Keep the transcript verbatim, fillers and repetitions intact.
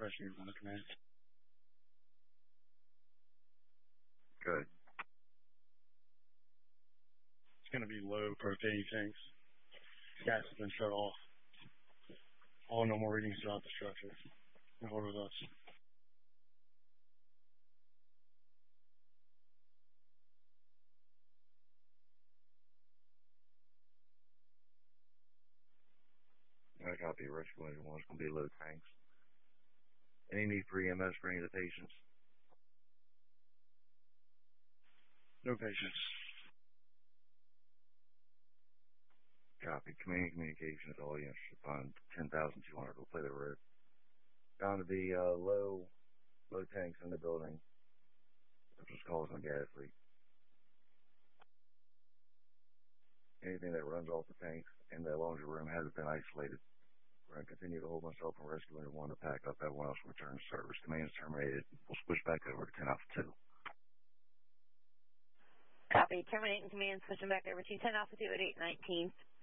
Rescue on the command. Good. It's going to be low propane tanks. Gas has been shut off. All normal readings throughout the structure. And hold with us. I copy. Rescue Engine one is going to be low tanks. Any need for E M S for any of the patients? No patients. Copy. Command communication is all units on ten thousand two hundred. We'll play the road. Down to the uh, low, low tanks in the building, which is causing a gas leak. Anything that runs off the tanks in the laundry room hasn't been isolated. We're going to continue to hold myself and Rescue Engine one to pack up. Everyone else will return to service. Command is terminated. We'll switch back over to ten Alpha two. Copy. Terminating command. Switching back over to ten Alpha two at eight nineteen.